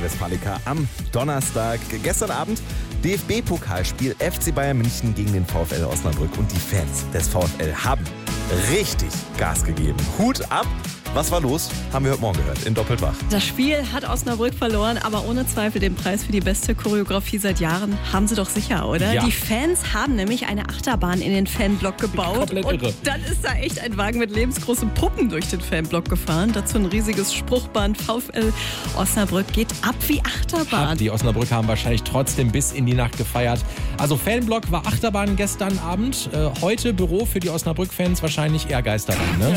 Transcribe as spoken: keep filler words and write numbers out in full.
Westfalica am Donnerstag. Gestern Abend D F B-Pokalspiel F C Bayern München gegen den VfL Osnabrück und die Fans des VfL haben richtig Gas gegeben. Hut ab! Was war los? Haben wir heute Morgen gehört in Doppelt wach. Das Spiel hat Osnabrück verloren, aber ohne Zweifel den Preis für die beste Choreografie seit Jahren haben sie doch sicher, oder? Ja. Die Fans haben nämlich eine Achterbahn in den Fanblock gebaut. Komplett und irre. dann ist da echt ein Wagen mit lebensgroßen Puppen durch den Fanblock gefahren. Dazu ein riesiges Spruchband. VfL Osnabrück geht ab wie Achterbahn. Die Osnabrücker haben wahrscheinlich trotzdem bis in die Nacht gefeiert. Also Fanblock war Achterbahn gestern Abend. Äh, heute Büro für die Osnabrück-Fans wahrscheinlich eher Geisterbahn, ne?